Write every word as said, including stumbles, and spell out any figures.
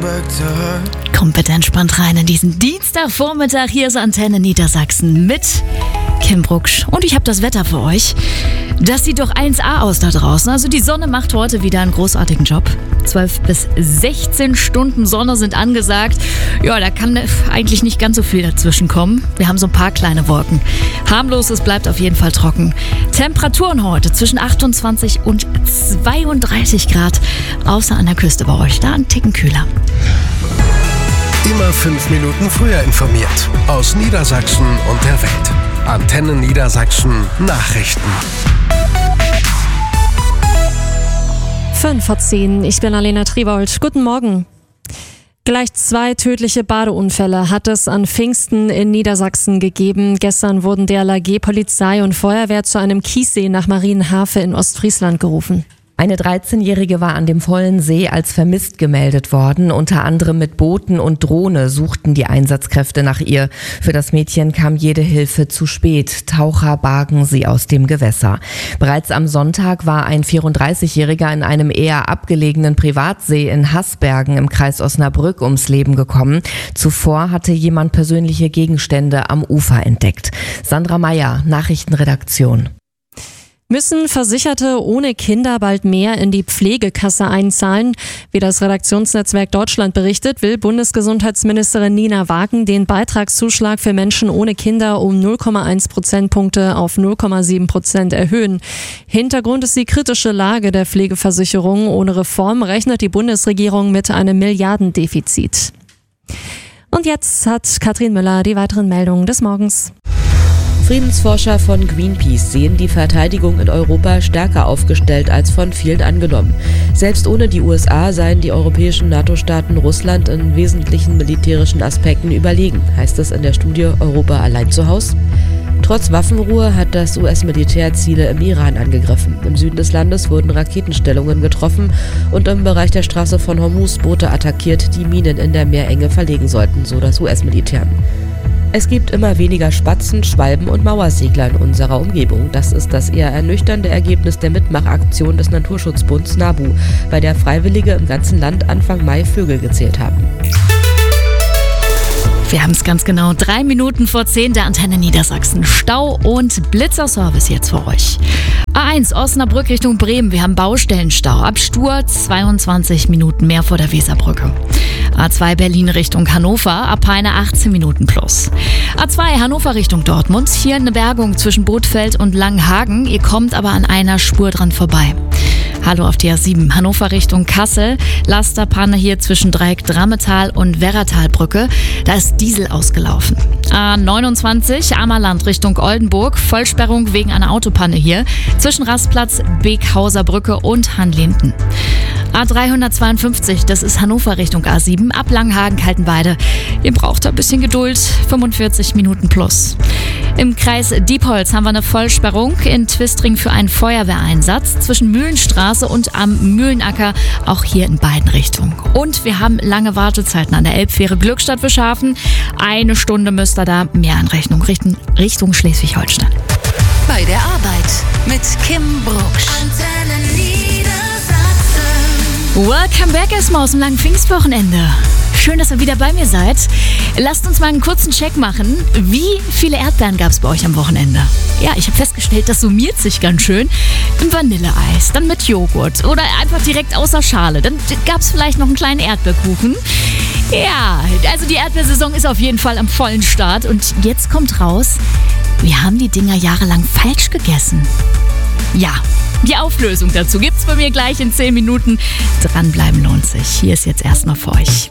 Kommt bitte entspannt rein in diesen Dienstagvormittag. Hier ist Antenne Niedersachsen mit Kim Brucksch. Und ich habe das Wetter für euch. Das sieht doch eins A aus da draußen. Also die Sonne macht heute wieder einen großartigen Job. zwölf bis sechzehn Stunden Sonne sind angesagt. Ja, da kann eigentlich nicht ganz so viel dazwischen kommen. Wir haben so ein paar kleine Wolken. Harmlos, es bleibt auf jeden Fall trocken. Temperaturen heute zwischen achtundzwanzig und zweiunddreißig Grad. Außer an der Küste bei euch. Da ein Ticken kühler. Immer fünf Minuten früher informiert. Aus Niedersachsen und der Welt. Antenne Niedersachsen Nachrichten. fünf vor zehn, ich bin Alena Triebold. Guten Morgen. Gleich zwei tödliche Badeunfälle hat es an Pfingsten in Niedersachsen gegeben. Gestern wurden D L R G, Polizei und Feuerwehr zu einem Kiessee nach Marienhafe in Ostfriesland gerufen. Eine dreizehnjährige war an dem vollen See als vermisst gemeldet worden. Unter anderem mit Booten und Drohne suchten die Einsatzkräfte nach ihr. Für das Mädchen kam jede Hilfe zu spät. Taucher bargen sie aus dem Gewässer. Bereits am Sonntag war ein vierunddreißigjähriger in einem eher abgelegenen Privatsee in Haßbergen im Kreis Osnabrück ums Leben gekommen. Zuvor hatte jemand persönliche Gegenstände am Ufer entdeckt. Sandra Meyer, Nachrichtenredaktion. Müssen Versicherte ohne Kinder bald mehr in die Pflegekasse einzahlen? Wie das Redaktionsnetzwerk Deutschland berichtet, will Bundesgesundheitsministerin Nina Wagen den Beitragszuschlag für Menschen ohne Kinder um null Komma eins Prozentpunkte auf null Komma sieben Prozent erhöhen. Hintergrund ist die kritische Lage der Pflegeversicherung. Ohne Reform rechnet die Bundesregierung mit einem Milliardendefizit. Und jetzt hat Katrin Müller die weiteren Meldungen des Morgens. Friedensforscher von Greenpeace sehen die Verteidigung in Europa stärker aufgestellt als von vielen angenommen. Selbst ohne die U S A seien die europäischen NATO-Staaten Russland in wesentlichen militärischen Aspekten überlegen, heißt es in der Studie Europa allein zu Haus. Trotz Waffenruhe hat das U S-Militär Ziele im Iran angegriffen. Im Süden des Landes wurden Raketenstellungen getroffen und im Bereich der Straße von Hormuz Boote attackiert, die Minen in der Meerenge verlegen sollten, so das U S-Militär. Es gibt immer weniger Spatzen, Schwalben und Mauersegler in unserer Umgebung. Das ist das eher ernüchternde Ergebnis der Mitmachaktion des Naturschutzbunds NABU, bei der Freiwillige im ganzen Land Anfang Mai Vögel gezählt haben. Wir haben es ganz genau. Drei Minuten vor zehn der Antenne Niedersachsen. Stau und Blitzerservice jetzt für euch. A eins Osnabrück Richtung Bremen. Wir haben Baustellenstau. Ab Sturz zweiundzwanzig Minuten mehr vor der Weserbrücke. A zwei Berlin Richtung Hannover. Ab Peine achtzehn Minuten plus. A zwei Hannover Richtung Dortmund. Hier eine Bergung zwischen Bothfeld und Langenhagen. Ihr kommt aber an einer Spur dran vorbei. Hallo auf die A sieben, Hannover Richtung Kassel. Lasterpanne hier zwischen Dreieck Drammetal und Werratalbrücke. Da ist Diesel ausgelaufen. A neunundzwanzig, Ammerland Richtung Oldenburg. Vollsperrung wegen einer Autopanne hier. Zwischen Rastplatz, Beekhauser Brücke und Hanlinden. A dreihundertzweiundfünfzig, das ist Hannover Richtung A sieben, ab Langenhagen-Kaltenweide. Ihr braucht ein bisschen Geduld, fünfundvierzig Minuten plus. Im Kreis Diepholz haben wir eine Vollsperrung in Twistring für einen Feuerwehreinsatz zwischen Mühlenstraße und am Mühlenacker, auch hier in beiden Richtungen. Und wir haben lange Wartezeiten an der Elbfähre Glückstadt-Wischhafen. Eine Stunde müsst ihr da mehr in Rechnung richten, Richtung Schleswig-Holstein. Bei der Arbeit mit Kim Brucksch. Antenne Niedersachsen. Welcome back erstmal aus dem langen Pfingstwochenende. Schön, dass ihr wieder bei mir seid. Lasst uns mal einen kurzen Check machen. Wie viele Erdbeeren gab es bei euch am Wochenende? Ja, ich habe festgestellt, das summiert sich ganz schön. Im Vanilleeis, dann mit Joghurt oder einfach direkt außer Schale. Dann gab es vielleicht noch einen kleinen Erdbeerkuchen. Ja, also die Erdbeersaison ist auf jeden Fall am vollen Start. Und jetzt kommt raus, wir haben die Dinger jahrelang falsch gegessen. Ja, die Auflösung dazu gibt's bei mir gleich in zehn Minuten. Dranbleiben lohnt sich. Hier ist jetzt erst noch für euch